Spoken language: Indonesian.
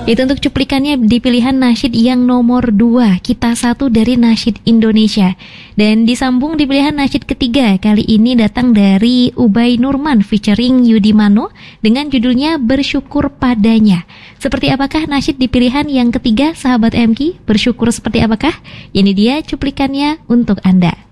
Itu untuk cuplikannya di pilihan nasyid yang nomor 2, Kita Satu dari Nasyid Indonesia. Dan disambung di pilihan nasyid ketiga, kali ini datang dari Ubay Nurman featuring Yudi Mano dengan judulnya Bersyukur Padanya. Seperti apakah nasyid di pilihan yang ketiga, sahabat MK? Bersyukur seperti apakah? Ini dia cuplikannya untuk Anda.